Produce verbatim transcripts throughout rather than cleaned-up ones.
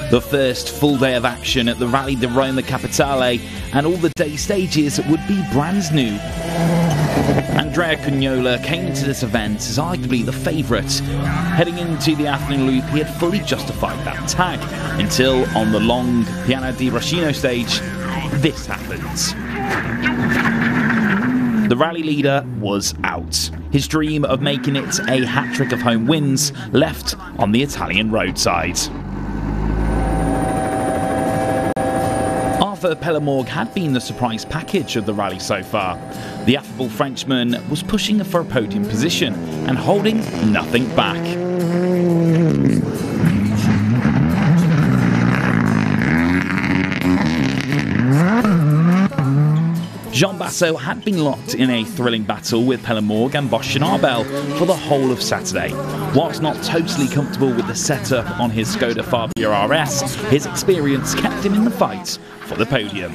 The first full day of action at the Rally di Roma Capitale, and all the day stages would be brand new. Andrea Cagnola came into this event as arguably the favourite. Heading into the afternoon loop, he had fully justified that tag, until on the long Piana di Racino stage, this happens. The rally leader was out. His dream of making it a hat-trick of home wins left on the Italian roadside. Arthur Pellemorgue had been the surprise package of the rally so far. The affable Frenchman was pushing for a podium position and holding nothing back. Jean Basso had been locked in a thrilling battle with Pellemorgue and Bastien Arbel for the whole of Saturday. Whilst not totally comfortable with the setup on his Skoda Fabia R S, his experience kept him in the fight for the podium.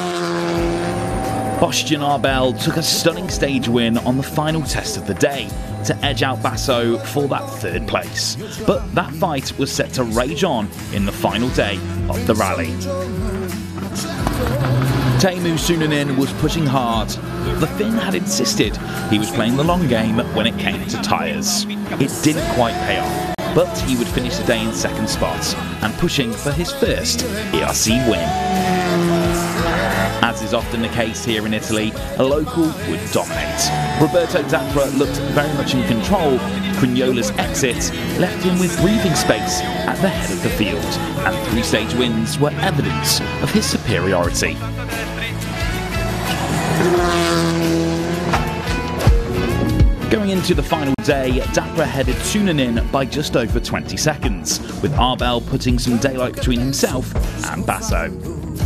Bastien Arbel took a stunning stage win on the final test of the day to edge out Basso for that third place. But that fight was set to rage on in the final day of the rally. Teemu Sunanen was pushing hard. The Finn had insisted he was playing the long game when it came to tyres. It didn't quite pay off, but he would finish the day in second spot and pushing for his first E R C win. As is often the case here in Italy, a local would dominate. Roberto D'Apra looked very much in control. Cagnola's exit left him with breathing space at the head of the field, and three stage wins were evidence of his superiority. Going into the final day, D'Apra headed Sunanen by just over twenty seconds, with Arbel putting some daylight between himself and Basso.